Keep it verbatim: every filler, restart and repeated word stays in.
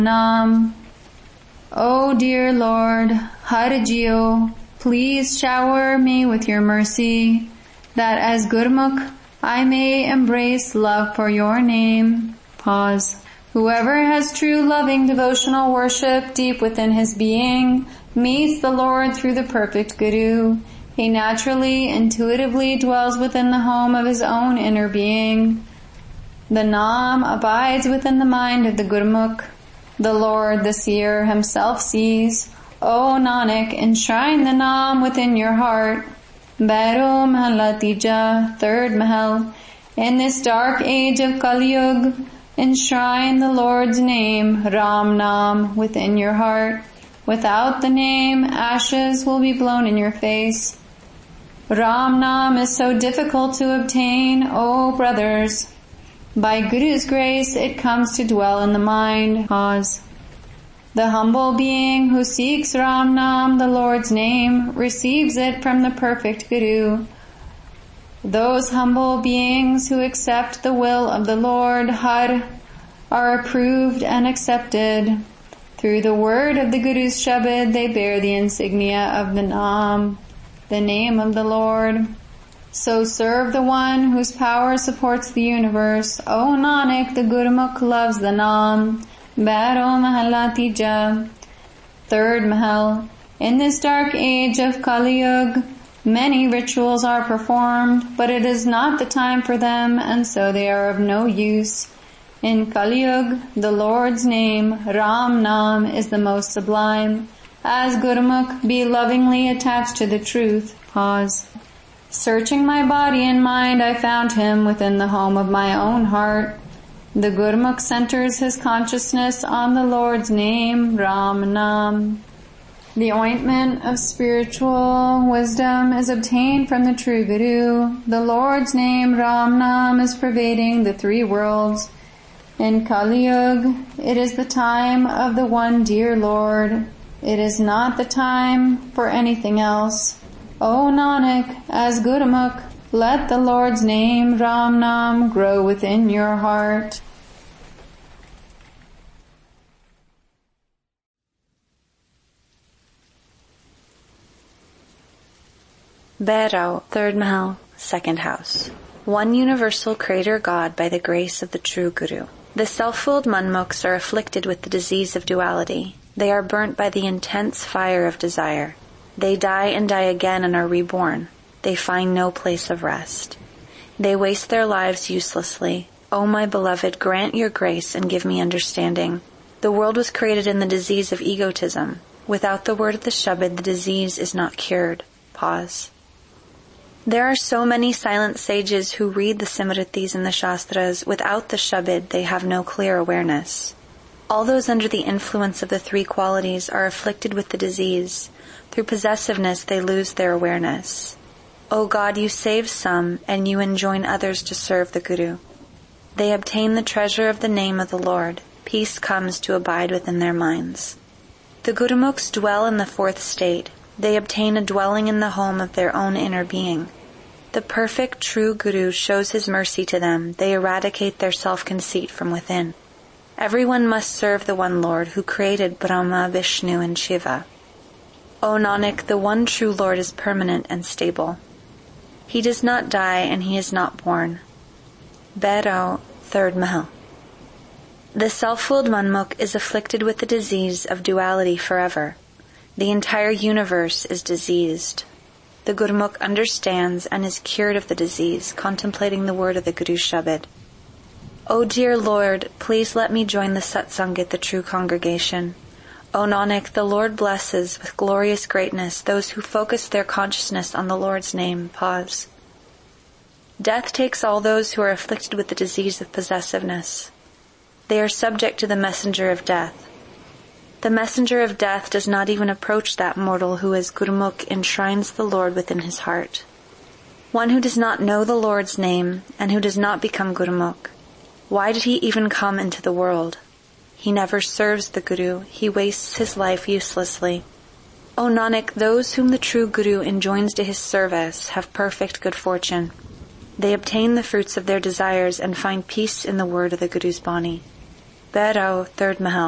Nam. O dear Lord, Har Jio, please shower me with your mercy, that as Gurmukh I may embrace love for your name. Pause. Whoever has true loving devotional worship deep within his being meets the Lord through the perfect Guru. He naturally, intuitively dwells within the home of his own inner being. The Nam abides within the mind of the Gurmukh. The Lord, the seer, himself sees. O Nanak, enshrine the Nam within your heart. Bhairo Mahalla Tija, third Mahal. In this dark age of Kali Yuga, enshrine the Lord's name, Ram Nam, within your heart. Without the name, ashes will be blown in your face. Ram Nam is so difficult to obtain, O brothers. By Guru's grace, it comes to dwell in the mind. Pause. The humble being who seeks Ram Nam, the Lord's name, receives it from the perfect Guru. Those humble beings who accept the will of the Lord Har are approved and accepted. Through the word of the Guru's Shabad, they bear the insignia of the Nam, the name of the Lord. So serve the one whose power supports the universe. O Nanak, the Gurmukh loves the Nam. Bhairo Mahalla Tija, third Mahal. In this dark age of Kali Yuga, many rituals are performed, but it is not the time for them, and so they are of no use. In Kali Yuga, the Lord's name, Ram Nam, is the most sublime. As Gurmukh, be lovingly attached to the truth. Pause. Searching my body and mind, I found him within the home of my own heart. The Gurmukh centers his consciousness on the Lord's name, Ram Nam. The ointment of spiritual wisdom is obtained from the true Guru. The Lord's name, Ram Nam, is pervading the three worlds. In Kali Yuga, it is the time of the one dear Lord. It is not the time for anything else. O Nanak, as Gurmukh, let the Lord's name, Ram Nam, grow within your heart. Bhairo, third Mahal, second house. One universal creator God by the grace of the true Guru. The self-willed Manmukhs are afflicted with the disease of duality. They are burnt by the intense fire of desire. They die and die again and are reborn. They find no place of rest. They waste their lives uselessly. O my beloved, grant your grace and give me understanding. The world was created in the disease of egotism. Without the word of the Shabad, the disease is not cured. Pause. There are so many silent sages who read the Simritis and the Shastras. Without the Shabad, they have no clear awareness. All those under the influence of the three qualities are afflicted with the disease. Through possessiveness, they lose their awareness. O God, you save some, and you enjoin others to serve the Guru. They obtain the treasure of the name of the Lord. Peace comes to abide within their minds. The Gurmukhs dwell in the fourth state. They obtain a dwelling in the home of their own inner being. The perfect true Guru shows his mercy to them. They eradicate their self-conceit from within. Everyone must serve the one Lord who created Brahma, Vishnu, and Shiva. O Nanak, the one true Lord is permanent and stable. He does not die and he is not born. Bhairo, third Mahal. The self-willed Manmukh is afflicted with the disease of duality forever. The entire universe is diseased. The Gurmukh understands and is cured of the disease, contemplating the word of the Guru Shabad. O dear Lord, please let me join the Satsangit, the true congregation. O Nanak, the Lord blesses with glorious greatness those who focus their consciousness on the Lord's name. Pause. Death takes all those who are afflicted with the disease of possessiveness. They are subject to the messenger of death. The messenger of death does not even approach that mortal who as Gurmukh enshrines the Lord within his heart. One who does not know the Lord's name and who does not become Gurmukh, why did he even come into the world? He never serves the Guru. He wastes his life uselessly. O Nanak, those whom the true Guru enjoins to his service have perfect good fortune. They obtain the fruits of their desires and find peace in the word of the Guru's Bani. Bhairo, third Mahal.